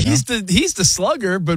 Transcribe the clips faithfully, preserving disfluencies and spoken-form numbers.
he's the he's the slugger, but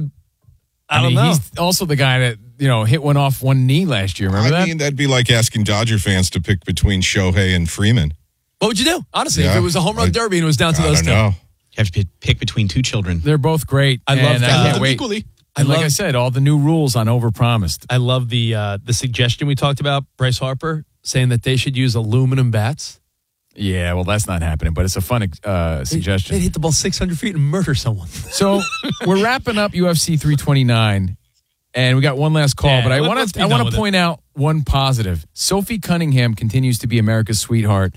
I, I don't mean, know. He's also the guy that, you know, hit one off one knee last year. Remember I that? mean, that'd be like asking Dodger fans to pick between Shohei and Freeman. What would you do? Honestly, Yeah, if it was a home run I, derby and it was down to I those don't two. know. You have to pick between two children. They're both great. I love and that. I I love can't them wait. equally. I And like love- I said, all the new rules on overpromised. I love the uh, the suggestion we talked about, Bryce Harper, saying that they should use aluminum bats. Yeah, well, that's not happening, but it's a fun uh, suggestion. They'd hit the ball six hundred feet and murder someone. So we're wrapping up U F C three twenty-nine, and we got one last call. Yeah, but I let- want let's to be I done want with to it. point out one positive. Sophie Cunningham continues to be America's sweetheart.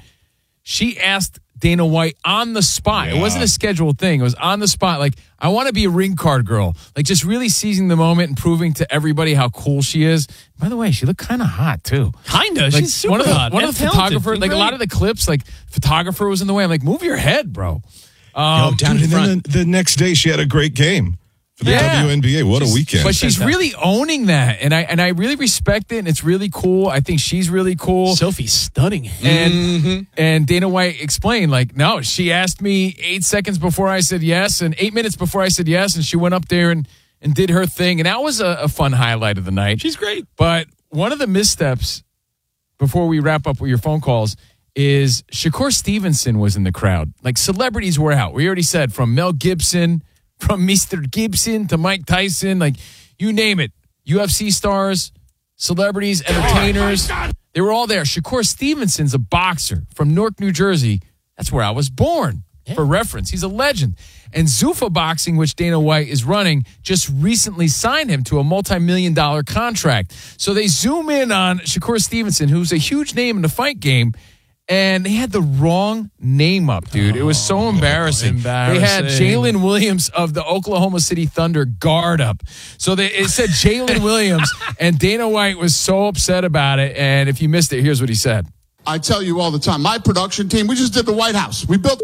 She asked Dana White on the spot. Yeah. It wasn't a scheduled thing. It was on the spot. Like, I want to be a ring card girl. Like, just really seizing the moment and proving to everybody how cool she is. By the way, she looked kind of hot too. Kinda. Like, She's super one of the, hot. One and of the talented. photographers, She's like a great. lot of the clips, like photographer was in the way. I'm like, move your head, bro. Um, Yo, down Dude, in and front. then the, the next day she had a great game for the Yeah. W N B A. What a weekend. But she's really owning that, and I and I really respect it, and it's really cool. I think she's really cool. Sophie's stunning. and Mm-hmm. and Dana White explained, like, no, she asked me eight seconds before I said yes, and eight minutes before I said yes, and she went up there and and did her thing, and that was a, a fun highlight of the night. She's great. But one of the missteps before we wrap up with your phone calls is Shakur Stevenson was in the crowd. Like, celebrities were out. We already said, from Mel Gibson, from Mister Gibson to Mike Tyson, like, you name it. U F C stars, celebrities, entertainers. They were all there. Shakur Stevenson's a boxer from Newark, New Jersey. That's where I was born. For reference, he's a legend. And Zuffa Boxing, which Dana White is running, just recently signed him to a multi-million dollar contract. So they zoom in on Shakur Stevenson, who's a huge name in the fight game, and they had the wrong name up, dude. It was so embarrassing. embarrassing. They had Jalen Williams of the Oklahoma City Thunder guard up. So they, it said Jalen Williams, and Dana White was so upset about it. And if you missed it, here's what he said. I tell you all the time, my production team, we just did the White House. We built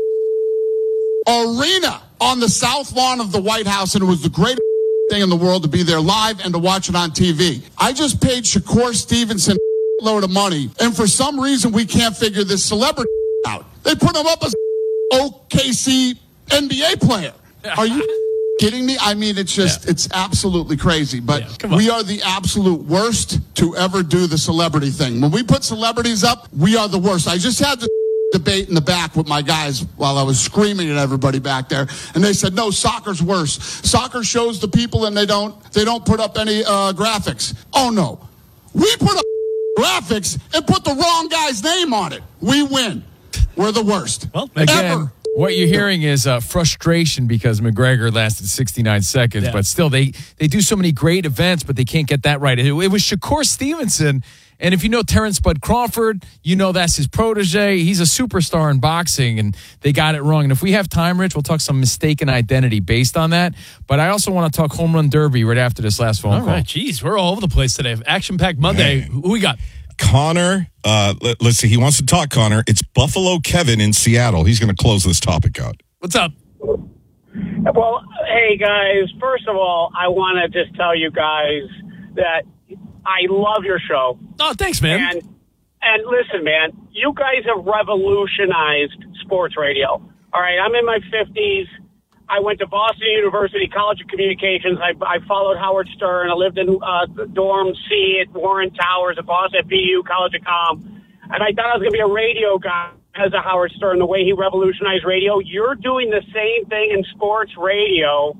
arena on the south lawn of the White House, and it was the greatest thing in the world to be there live and to watch it on T V. I just paid Shakur Stevenson a load of money, and for some reason we can't figure this celebrity out. They put him up as O K C N B A player. Are you kidding me? I mean, it's just, yeah. it's absolutely crazy. But yeah, we are the absolute worst to ever do the celebrity thing. When we put celebrities up, we are the worst. I just had to debate in the back with my guys while I was screaming at everybody back there, and they said, no, soccer's worse. Soccer shows the people and they don't they don't put up any uh, graphics. Oh no, we put up graphics and put the wrong guy's name on it. We win. We're the worst. Well, again, ever. What you're hearing is uh, frustration because McGregor lasted sixty-nine seconds, yeah. but still they they do so many great events, but they can't get that right. It, it was Shakur Stevenson. And if you know Terrence Bud Crawford, you know that's his protege. He's a superstar in boxing, and they got it wrong. And if we have time, Rich, we'll talk some mistaken identity based on that. But I also want to talk home run derby right after this last phone all call. All right, geez, we're all over the place today. Action-packed Monday. Man. Who we got? Connor, uh, let, let's see. He wants to talk, Connor. It's Buffalo Kevin in Seattle. He's going to close this topic out. What's up? Well, hey, guys. First of all, I want to just tell you guys that I love your show. Oh, thanks, man. And, and listen, man, you guys have revolutionized sports radio. All right, I'm in my fifties. I went to Boston University College of Communications. I, I followed Howard Stern. I lived in uh, dorm C at Warren Towers at Boston at B U College of Com. And I thought I was going to be a radio guy as a Howard Stern, the way he revolutionized radio. You're doing the same thing in sports radio.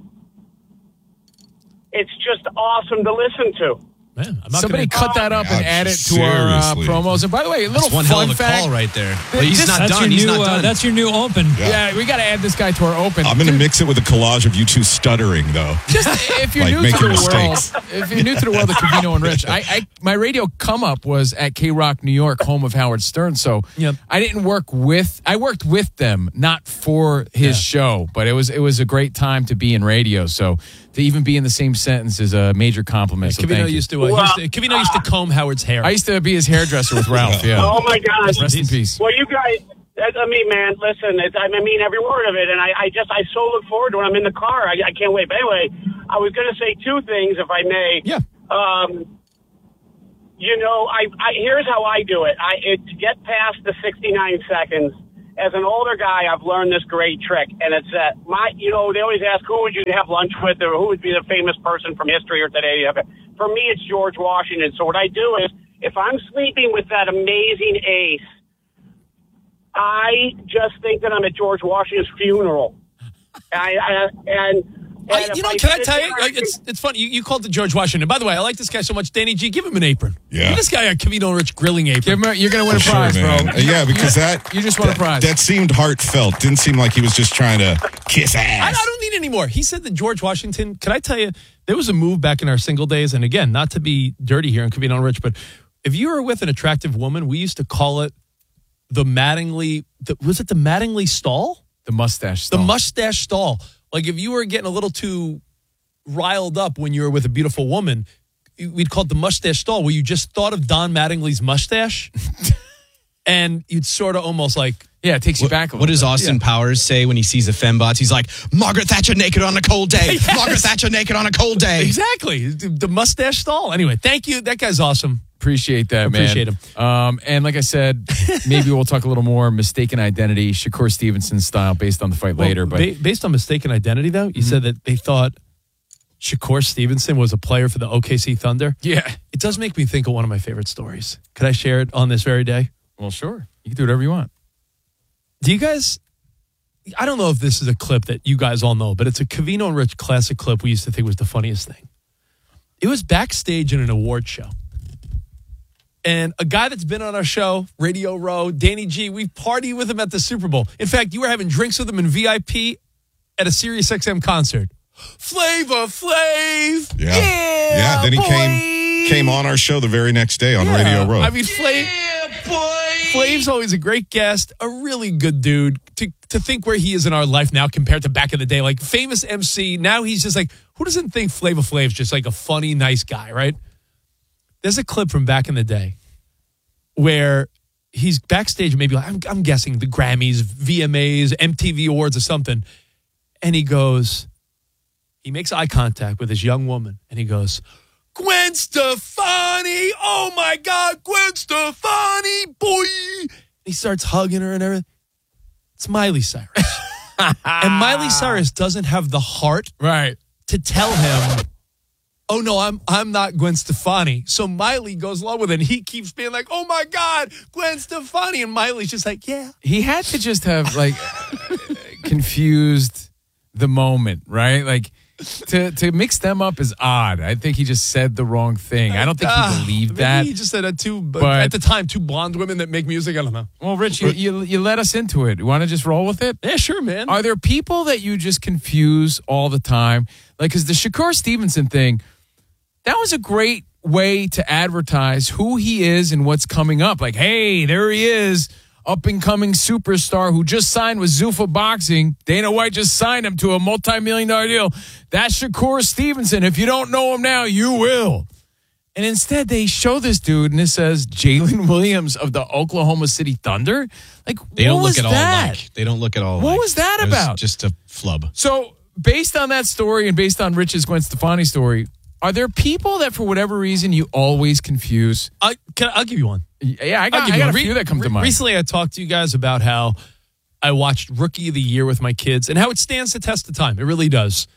It's just awesome to listen to. Man, I'm not Somebody gonna... cut that up and add it to Seriously. our uh, promos. And by the way, a little That's one fun hell of a fact. call right there. Well, he's This- not That's done. your He's new. not Uh, done. that's your new open. Yeah, we got to add this guy to our open. I'm going to Dude, mix it with a collage of you two stuttering, though. Just if you're Like new to making the mistakes. world, if you're new to the world of Covino and Rich, I, I my radio come up was at K Rock, New York, home of Howard Stern. So Yep. I didn't work with. I worked with them, not for his Yeah. show, but it was it was a great time to be in radio. So to even be in the same sentence is a major compliment. So Covino thank you. used to, uh, Well, used to Covino used to comb Howard's hair. I used to be his hairdresser with Ralph. Yeah. Oh, my gosh. Rest in peace. Well, you guys, I mean, man, listen, it's, I mean every word of it, and I, I just, I so look forward to when I'm in the car. I, I can't wait. But anyway, I was going to say two things, if I may. Yeah. Um, you know, I, I here's how I do it. I it, to get past the sixty-nine seconds as an older guy, I've learned this great trick, and it's that my, you know, they always ask who would you have lunch with, or who would be the famous person from history or today. For me, it's George Washington. So what I do is, if I'm sleeping with that amazing ace, I just think that I'm at George Washington's funeral. I, I and. I, you know, can I tell you? It's it's funny. You, you called it George Washington. By the way, I like this guy so much. Danny G, give him an apron. Yeah. Give this guy a Cavino Rich grilling apron. Give him a, you're going to win a For prize, sure, bro. man. Uh, yeah, because that You just won a that- prize. That seemed heartfelt. Didn't seem like he was just trying to kiss I, ass. I don't need any more. He said that George Washington, can I tell you, there was a move back in our single days, and again, not to be dirty here on Cavino Rich, but if you were with an attractive woman, we used to call it the Mattingly, the, was it the Mattingly stall? The mustache The stall. mustache stall. Like if you were getting a little too riled up when you were with a beautiful woman, we'd call it the mustache stall, where you just thought of Don Mattingly's mustache and you'd sort of almost like, Yeah, it takes you What, back a what little does bit. Austin Powers say when he sees a fembot? He's like, Margaret Thatcher naked on a cold day. Yes. Margaret Thatcher naked on a cold day. exactly, the, the mustache stall. Anyway, thank you. That guy's awesome. Appreciate that, man. Appreciate him. Um, and like I said, maybe we'll talk a little more mistaken identity, Shakur Stevenson style, based on the fight Well, later. But ba- based on mistaken identity, though, you said that they thought Shakur Stevenson was a player for the O K C Thunder. yeah, It does make me think of one of my favorite stories. Could I share it on this very day? well, sure, you can do whatever you want. Do you guys, I don't know if this is a clip that you guys all know, but it's a Cavino and Rich classic clip we used to think was the funniest thing. It was backstage in an award show. And a guy that's been on our show, Radio Row, Danny G, we partied with him at the Super Bowl. In fact, you were having drinks with him in V I P at a Sirius X M concert. Flavor Flav. Yeah. Yeah, Yeah, then he boy. came came on our show the very next day on Yeah. Radio Row. I mean, Flav, Flav's always a great guest, a really good dude. To to think where he is in our life now compared to back in the day, like famous M C. Now he's just like, who doesn't think Flavor Flav's just like a funny, nice guy, right? There's a clip from back in the day where he's backstage, maybe like, I'm, I'm guessing the Grammys, V M As, M T V Awards or something. And he goes, he makes eye contact with this young woman and he goes, Gwen Stefani, oh my God, Gwen Stefani, boy. He starts hugging her and everything. It's Miley Cyrus. And Miley Cyrus doesn't have the heart Right. to tell him, oh no, I'm I'm not Gwen Stefani. So Miley goes along with it and he keeps being like, oh my God, Gwen Stefani. And Miley's just like, yeah. He had to just have like confused the moment, right? Like to to mix them up is odd. I think he just said the wrong thing. I don't think he Ah, believed maybe that. He just said that too, but, But- at the time, two blonde women that make music. I don't know. Well, Rich, you, you you let us into it. You want to just roll with it? Yeah, sure, man. Are there people that you just confuse all the time? Like, because the Shakur Stevenson thing, that was a great way to advertise who he is and what's coming up. Like, hey, there he is, up and coming superstar who just signed with Zuffa Boxing. Dana White just signed him to a multi-million dollar deal. That's Shakur Stevenson. If you don't know him now, you will. And instead, they show this dude, and it says Jalen Williams of the Oklahoma City Thunder. Like, They what don't was look at all that? alike. They don't look at all What alike. was that It about? Just a flub. So, based on that story and based on Rich's Gwen Stefani story, are there people that, for whatever reason, you always confuse? I, can, I'll give you one. Yeah, I I'll got, give I you got a one. few that come to Re- mind. Recently, I talked to you guys about how I watched Rookie of the Year with my kids and how it stands the test of time. It really does.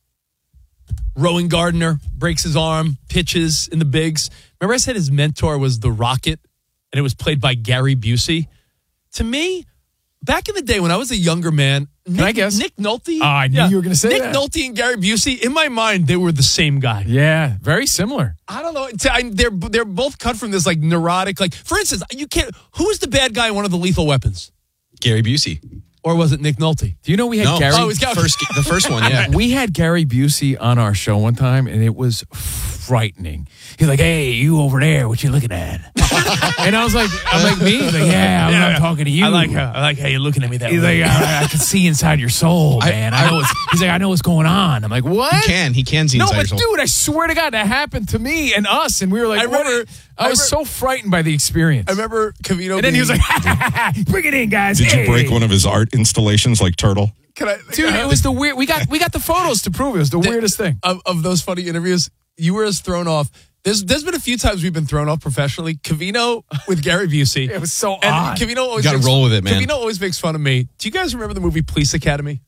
Rowan Gardner breaks his arm, pitches in the bigs. Remember I said his mentor was the Rocket, and it was played by Gary Busey? To me, back in the day when I was a younger man, Nick, I guess? Nick Nolte. Oh, I knew you were gonna say Nick that. Nolte and Gary Busey, in my mind, they were the same guy. Yeah, very similar. I don't know. It's- I- They're they're both cut from this like neurotic. Like for instance, you can't. Who is the bad guy in one of the Lethal Weapons? Gary Busey. Or was it Nick Nolte? Do you know we had No. Gary? Oh, he's got- First, the first one, yeah. we had Gary Busey on our show one time, and it was frightening. He's like, "Hey, you over there? What you looking at?" And I was like, "I'm like me." He's like, "Yeah, I'm Yeah, not talking to you." I like how I like how you're looking at me that He's way. like, I, I can see inside your soul, man. I, know what's. He's like, I know what's going on. I'm like, what? He can. He can see No, inside but your soul. dude, I swear to God, that happened to me and us, and we were like, I remember- what? I was I so frightened by the experience. I remember Cavino. and then he was being- like, "Bring it in, guys." Did you Hey. break one of his art installations like Turtle? Can I, Dude, it was the weird. We got we got the photos to prove it. It was the weirdest thing. of, of those funny interviews. You were as thrown off. There's there's been a few times we've been thrown off professionally. Cavino with Gary Busey. It was so and odd. Cavino always Gotta makes, roll with it, man. Cavino always makes fun of me. Do you guys remember the movie Police Academy?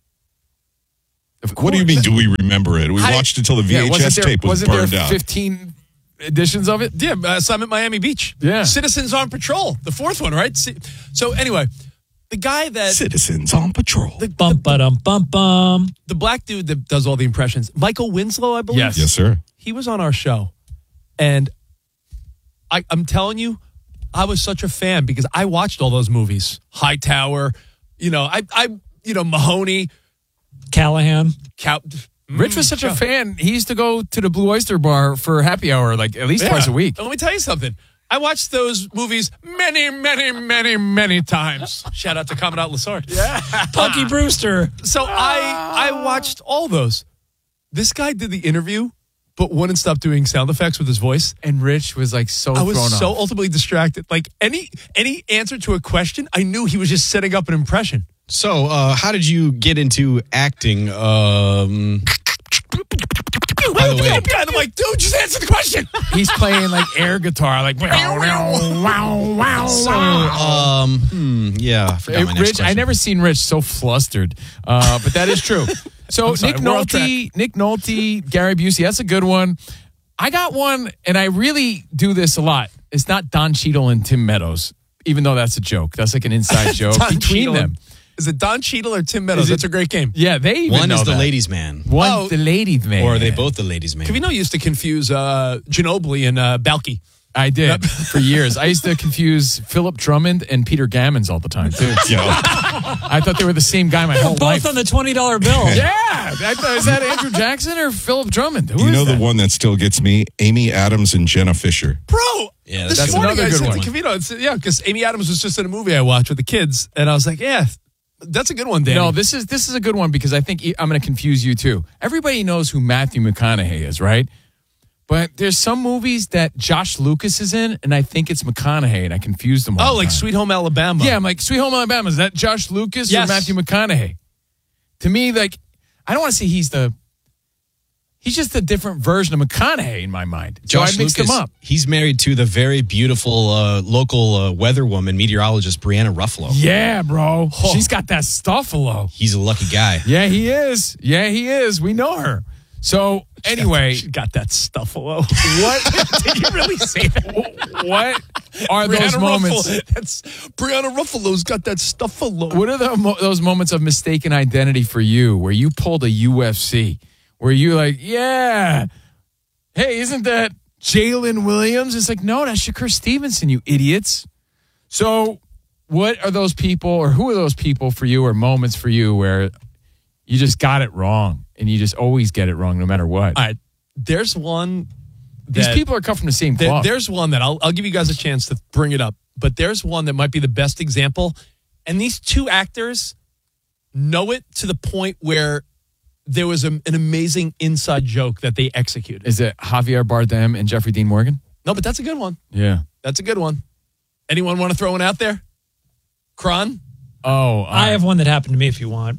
Of What do you mean, do we remember it? We I- watched it until the V Yeah, H wasn't S there, tape was wasn't burned there out. fifteen editions of it? Yeah, uh, Summit Miami Beach. Yeah. Citizens on Patrol, the fourth one, right? Si- So anyway, the guy that Citizens on Patrol. the, Bum the, ba dum bum bum. the black dude that does all the impressions, Michael Winslow, I believe. Yes. Yes, sir. He was on our show, and I, I'm telling you, I was such a fan because I watched all those movies. Hightower, you know, I, I, you know, Mahoney, Callahan. Cow. Rich was such a fan. He used to go to the Blue Oyster Bar for happy hour like at least Yeah. twice a week. And let me tell you something. I watched those movies many, many, many, many times. Shout out to Commandant Lassard. Yeah. Punky Brewster. So I I watched all those. This guy did the interview, but wouldn't stop doing sound effects with his voice. And Rich was like so I was thrown so off. ultimately distracted. Like any any answer to a question, I knew he was just setting up an impression. So, uh, how did you get into acting? Um, by the way, And I'm like, dude, just answer the question. He's playing like air guitar, like wow, wow, wow, wow. so, um, hmm, yeah, I forgot my next Rich, I question. never seen Rich so flustered, uh, but that is true. So sorry, Nick we're off Nolte, Nick Nolte, Gary Busey, that's a good one. I got one, and I really do this a lot. It's not Don Cheadle and Tim Meadows, even though that's a joke. That's like an inside joke Don between Cheadle. them. Is it Don Cheadle or Tim Meadows? Is it- That's a great game. Yeah, they even One know is the that. ladies' man, One Oh. the ladies man, or are they both the ladies' man? Cavino used to confuse uh, Ginobili and uh, Balky. I did for years. I used to confuse Philip Drummond and Peter Gammons all the time too. Yeah. I thought they were the same guy my whole Both life. on the twenty dollar bill. Yeah, I thought, is that Andrew Jackson or Philip Drummond? Who You is know that? the one that still gets me? Amy Adams and Jenna Fisher. Bro, Yeah, this that's morning another I good said one. to Cavino, it's, yeah, because Amy Adams was just in a movie I watched with the kids, and I was like, yeah, that's a good one, Danny. No, this is this is a good one because I think I'm going to confuse you too. Everybody knows who Matthew McConaughey is, right? But there's some movies that Josh Lucas is in, and I think it's McConaughey, and I confuse them all. oh, the like time. Sweet Home Alabama. Yeah, I'm like Sweet Home Alabama. Is that Josh Lucas Yes. or Matthew McConaughey? To me, like I don't want to say he's the. He's just a different version of McConaughey in my mind. Josh so I mixed Lucas, them up. he's married to the very beautiful uh, local uh, weather woman, meteorologist Brianna Ruffalo. Yeah, bro. She's got that stuffalo. He's a lucky guy. Yeah, he is. Yeah, he is. We know her. So anyway, She got that stuffalo. what Did you really say that? what are those Brianna moments? Ruffalo. That's Brianna Ruffalo's got that stuffalo. What are the, mo- those moments of mistaken identity for you where you pulled a U F C? Where you like, yeah, hey, isn't that Jalen Williams? It's like, no, that's Shakur Stevenson, you idiots. So what are those people or who are those people for you or moments for you where you just got it wrong and you just always get it wrong no matter what? All right, there's one. These that- people are cut from the same There, cloth. there's one that I'll, I'll give you guys a chance to bring it up, but there's one that might be the best example. And these two actors know it to the point where there was a, an amazing inside joke that they executed. Is it Javier Bardem and Jeffrey Dean Morgan? No, but that's a good one. Yeah. That's a good one. Anyone want to throw one out there? Kron? Oh, I have one that happened to me if you want.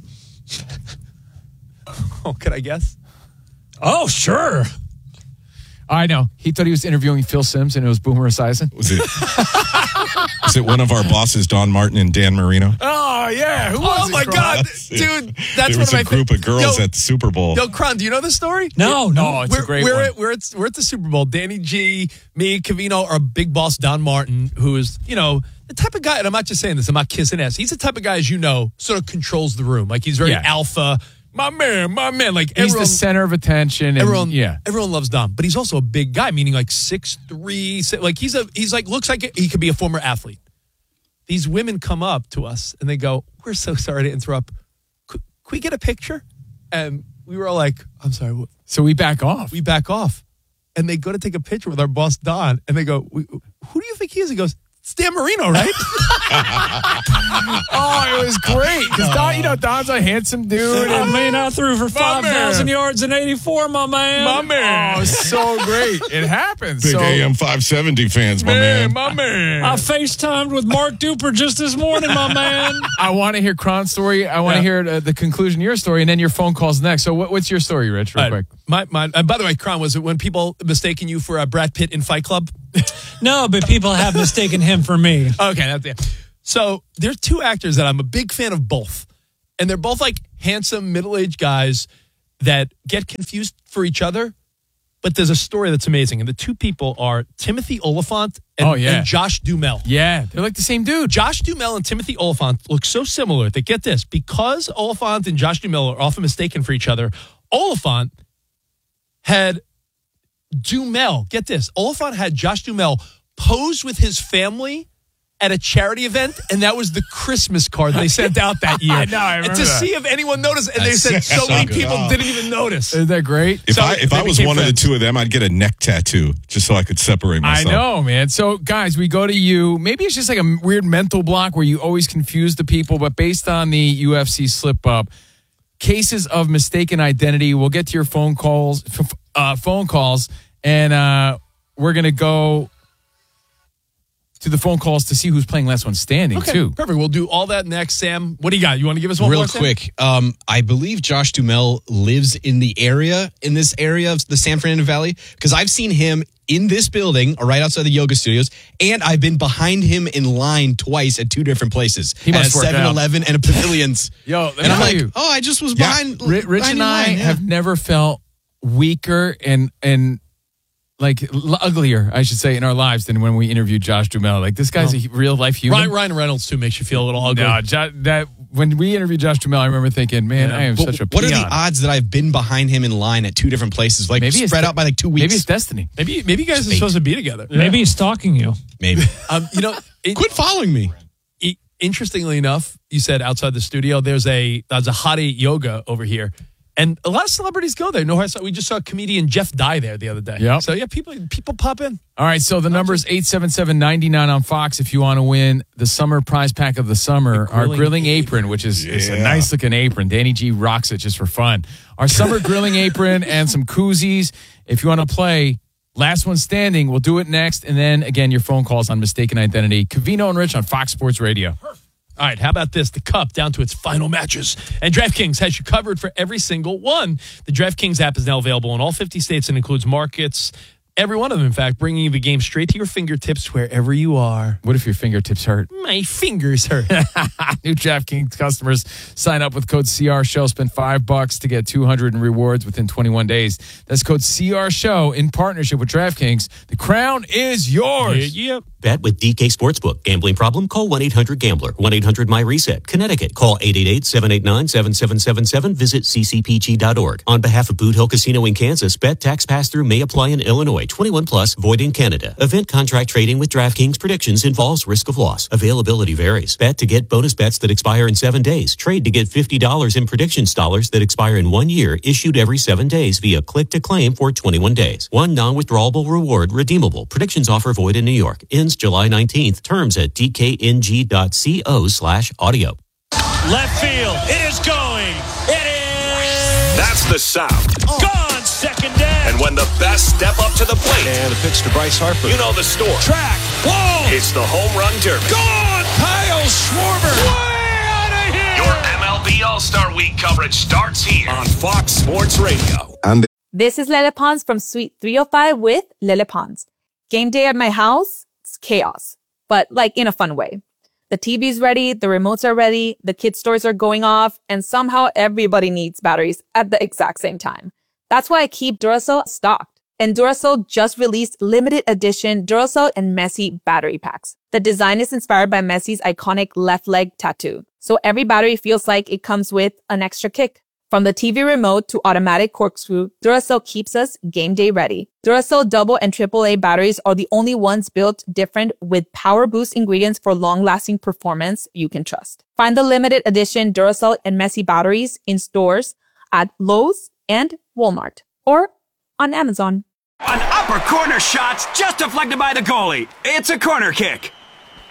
Oh, could I guess? Oh, sure. I know. He thought he was interviewing Phil Simms and it was Boomer Esiason. Was it? Was it one of our bosses, Don Martin and Dan Marino? Oh, yeah. Who Oh, my God. Dude, that's there one was of my a group fa- of girls Yo, at the Super Bowl. Yo, Kron, do you know this story? No, no. Oh, it's we're, a great we're one. At, we're, at, we're at the Super Bowl. Danny G, me, Cavino, our big boss, Don Martin, who is, you know, the type of guy, and I'm not just saying this, I'm not kissing ass. He's the type of guy, as you know, sort of controls the room. Like, he's very Yeah. alpha. My man, my man. Like, He's everyone, the center of attention. And, everyone, yeah. everyone loves Don, but he's also a big guy, meaning like six three, like he's a, he's like, looks like he could be a former athlete. These women come up to us and they go, "We're so sorry to interrupt. Could, could we get a picture?" And we were all like, "I'm sorry." What? So we back off. We back off, and they go to take a picture with our boss Don, and they go, "We- "Who do you think he is?" He goes, It's Dan Marino, right? Oh, it was great because Don, you know, Don's a handsome dude. I And, mean, I threw for five thousand yards in eighty-four, my man. my man, oh, so great. It happened. Big so, A M five seventy fans, my man. my man. I FaceTimed with Mark Duper just this morning, my man. I want to hear Cron's story. I want to Yeah. hear uh, the conclusion of your story, and then your phone calls next. So, what, what's your story, Rich? Real All quick. right. My, my, and by the way, Cron, was it when people mistaken you for uh, Brad Pitt in Fight Club? No, but people have mistaken him for me. Okay, that's it. So there's two actors that I'm a big fan of both. And they're both like handsome, middle-aged guys that get confused for each other. But there's a story that's amazing. And the two people are Timothy Olyphant and, Oh, yeah. and Josh Duhamel. Yeah, they're like the same dude. Josh Duhamel and Timothy Olyphant look so similar that, get this, because Olyphant and Josh Duhamel are often mistaken for each other, Olyphant had Duhamel, get this, Olyphant had Josh Duhamel pose with his family at a charity event, and that was the Christmas card they sent out that year. I know, I and remember to that. see if anyone noticed, and That's they said so so many good. people Oh. didn't even notice. Isn't that great? If So I if they I was became one of friends. the two of them, I'd get a neck tattoo just so I could separate I myself. know, man. So, guys, we go to you. Maybe it's just like a weird mental block where you always confuse the people, but based on the U F C slip up, cases of mistaken identity. We'll get to your phone calls, f- uh, phone calls, and uh, we're gonna go to the phone calls to see who's playing last one standing Okay, too. perfect. We'll do all that next. Sam, what do you got? You want to give us one Real more, Sam? quick, um, I believe Josh Duhamel lives in the area, in this area of the San Fernando Valley, because I've seen him in this building or right outside the yoga studios, and I've been behind him in line twice at two different places. He must at a work out. seven eleven and a Pavilions. Yo, let me and I'm tell like, you. oh, I just was Yeah. behind. Ri- Rich behind and in I line, yeah. have never felt weaker and and like l- uglier, I should say, in our lives than when we interviewed Josh Duhamel. Like this guy's a real life human. Ryan, Ryan Reynolds, too, makes you feel a little ugly. No, Jo- that when we interviewed Josh Duhamel, I remember thinking, man, I am But such a what are peon. the odds that I've been behind him in line at two different places, like Maybe it's spread de- out by like two weeks? Maybe it's destiny. Maybe maybe you guys are supposed to be together. Maybe he's stalking you. Maybe. Um, you know, it, Quit following me. it- interestingly enough, you said outside the studio, there's a there's a hottie yoga over here. And a lot of celebrities go there. No, I saw- we just saw comedian Jeff Dye there the other day. Yep. So, yeah, people people pop in. All right, so the number is eight seven seven, nine nine on Fox if you want to win the summer prize pack of the summer, The our grilling grilling apron, which is, is a Yeah. nice looking apron. Danny G rocks it just for fun. Our summer grilling apron and some koozies. If you want to play last one standing, we'll do it next. And then, again, your phone calls on mistaken identity. Covino and Rich on Fox Sports Radio. All right, how about this? The Cup down to its final matches. And DraftKings has you covered for every single one. The DraftKings app is now available in all fifty states and includes markets, every one of them, in fact, bringing you the game straight to your fingertips wherever you are. What if your fingertips hurt? My fingers hurt. New DraftKings customers sign up with code C R Show. Spend five bucks to get two hundred in rewards within twenty-one days. That's code C R Show in partnership with DraftKings. The crown is yours. Yeah, yeah. Bet with D K Sportsbook. Gambling problem? Call one eight hundred gambler. one eight hundred my reset. Connecticut. Call eight eight eight, seven eight nine, seven seven seven seven. Visit c c p g dot org. On behalf of Boot Hill Casino in Kansas, bet tax pass-through may apply in Illinois. twenty-one plus, void in Canada. Event contract trading with DraftKings predictions involves risk of loss. Availability varies. Bet to get bonus bets that expire in seven days. Trade to get fifty dollars in predictions dollars that expire in one year, issued every seven days via click-to-claim for twenty-one days. One non-withdrawable reward redeemable. Predictions offer void in New York. Ends July nineteenth. Terms at d k n g dot co slash audio. Left field. It is going. It is. That's the sound. Gone. Second down. And when the best step up to the plate, And the pitch to Bryce Harper. you know the story. Track. Whoa. It's the Home Run Derby. Gone. Kyle Schwarber. Way out of here. Your M L B All-Star Week coverage starts here on Fox Sports Radio. This is Lele Pons from Suite three oh five with Lele Pons. Game day at my house, it's chaos, but like in a fun way. The T V's ready, the remotes are ready, the kids' toys are going off, and somehow everybody needs batteries at the exact same time. That's why I keep Duracell stocked. And Duracell just released limited edition Duracell and Messi battery packs. The design is inspired by Messi's iconic left leg tattoo, so every battery feels like it comes with an extra kick. From the T V remote to automatic corkscrew, Duracell keeps us game day ready. Duracell double and triple A batteries are the only ones built different with power boost ingredients for long-lasting performance you can trust. Find the limited edition Duracell and Messi batteries in stores at Lowe's and Walmart or on Amazon. An upper corner shot's just deflected by the goalie. It's a corner kick.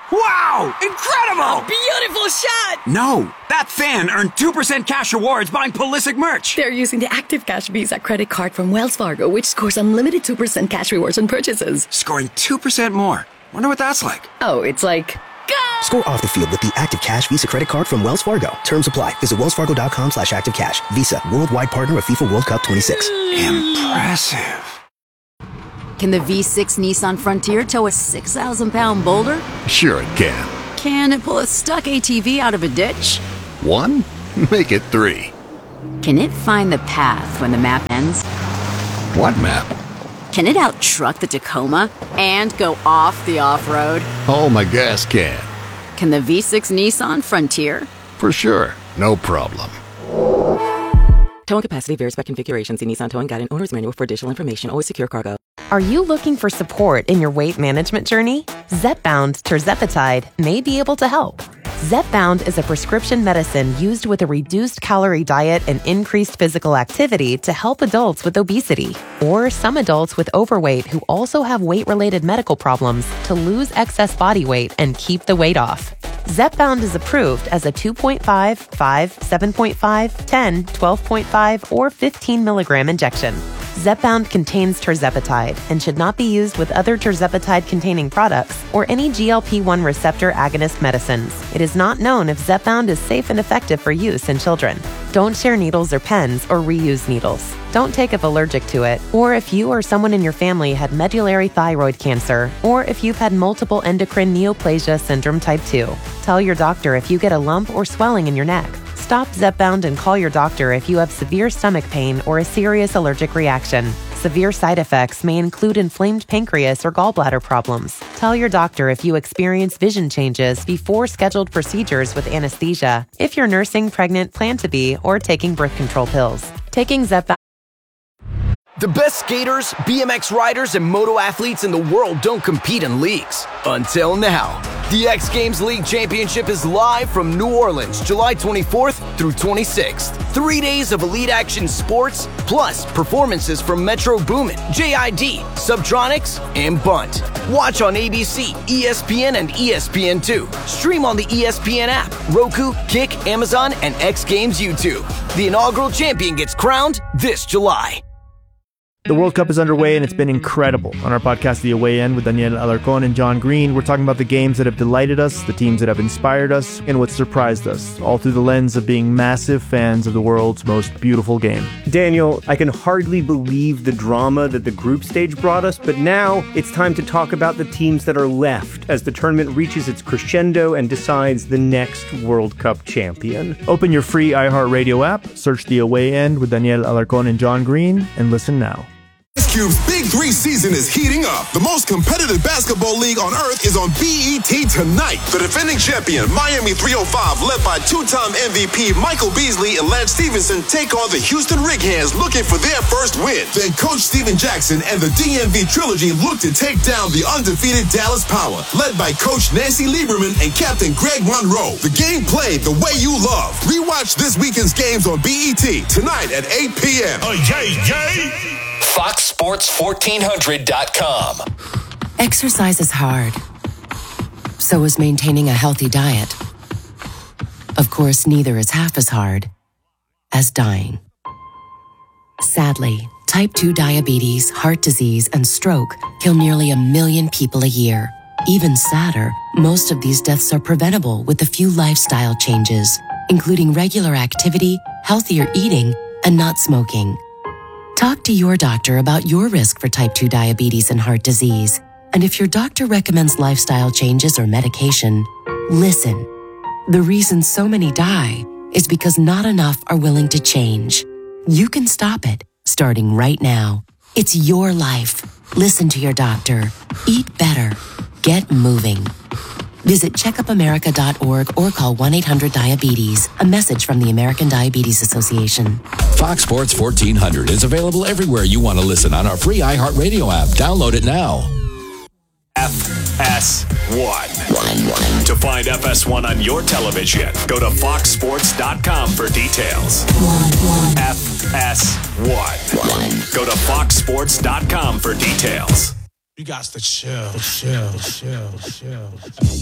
Wow! Incredible! Beautiful shot! No, that fan earned two percent cash rewards buying Pulisic merch. They're using the Active Cash Visa credit card from Wells Fargo, which scores unlimited two percent cash rewards on purchases. Scoring two percent more. Wonder what that's like. Oh, it's like... Go! Score off the field with the Active Cash Visa credit card from Wells Fargo. Terms apply. Visit wellsfargo.com slash active cash. Visa, worldwide partner of FIFA World Cup twenty-six. Impressive. Can the V six Nissan Frontier tow a six thousand pound boulder? Sure it can. Can it pull a stuck A T V out of a ditch? One? Make it three. Can it find the path when the map ends? What map? Can it out-truck the Tacoma and go off the off-road? Oh, my gas can. Can the V six Nissan Frontier? For sure. No problem. Towing capacity varies by configuration. See Nissan Towing Guide and Owner's Manual for additional information. Always secure cargo. Are you looking for support in your weight management journey? Zepbound Tirzepatide may be able to help. Zepbound is a prescription medicine used with a reduced calorie diet and increased physical activity to help adults with obesity or some adults with overweight who also have weight-related medical problems to lose excess body weight and keep the weight off. Zepbound is approved as a two point five, five, seven point five, ten, twelve point five, or fifteen milligram injection. Zepbound contains tirzepatide and should not be used with other tirzepatide-containing products or any G L P one receptor agonist medicines. It is not known if Zepbound is safe and effective for use in children. Don't share needles or pens or reuse needles. Don't take if allergic to it, or if you or someone in your family had medullary thyroid cancer, or if you've had multiple endocrine neoplasia syndrome type two. Tell your doctor if you get a lump or swelling in your neck. Stop Zepbound and call your doctor if you have severe stomach pain or a serious allergic reaction. Severe side effects may include inflamed pancreas or gallbladder problems. Tell your doctor if you experience vision changes before scheduled procedures with anesthesia, if you're nursing, pregnant, plan to be, or taking birth control pills. Taking Zepbound. The best skaters, B M X riders, and moto athletes in the world don't compete in leagues. Until now. The X Games League Championship is live from New Orleans, July twenty-fourth through twenty-sixth. Three days of elite action sports, plus performances from Metro Boomin, J I D, Subtronics, and Bunt. Watch on A B C, E S P N, and E S P N two. Stream on the E S P N app, Roku, Kick, Amazon, and X Games YouTube. The inaugural champion gets crowned this July. The World Cup is underway, and it's been incredible. On our podcast, The Away End, with Daniel Alarcón and John Green, we're talking about the games that have delighted us, the teams that have inspired us, and what surprised us, all through the lens of being massive fans of the world's most beautiful game. Daniel, I can hardly believe the drama that the group stage brought us, but now it's time to talk about the teams that are left as the tournament reaches its crescendo and decides the next World Cup champion. Open your free iHeartRadio app, search The Away End with Daniel Alarcón and John Green, and listen now. Ice Cube's Big Three season is heating up. The most competitive basketball league on earth is on B E T tonight. The defending champion, Miami three oh five, led by two-time M V P Michael Beasley and Lance Stevenson, take on the Houston Rig-Hands looking for their first win. Then Coach Steven Jackson and the D M V Trilogy look to take down the undefeated Dallas Power, led by Coach Nancy Lieberman and Captain Greg Monroe. The game played the way you love. Rewatch this weekend's games on B E T tonight at eight p.m. Oh, yay, yay! Fox Sports fourteen hundred dot com. Exercise is hard. So is maintaining a healthy diet. Of course, neither is half as hard as dying. Sadly, type two diabetes, heart disease, and stroke kill nearly a million people a year. Even sadder, most of these deaths are preventable with a few lifestyle changes, including regular activity, healthier eating, and not smoking. Talk to your doctor about your risk for type two diabetes and heart disease. And if your doctor recommends lifestyle changes or medication, listen. The reason so many die is because not enough are willing to change. You can stop it, starting right now. It's your life. Listen to your doctor. Eat better. Get moving. Visit checkup america dot org or call one eight hundred diabetes. A message from the American Diabetes Association. Fox Sports fourteen hundred is available everywhere you want to listen on our free iHeartRadio app. Download it now. F S one. To find F S one on your television, go to fox sports dot com for details. F S one. Go to fox sports dot com for details. You got to chill, chill, chill, chill.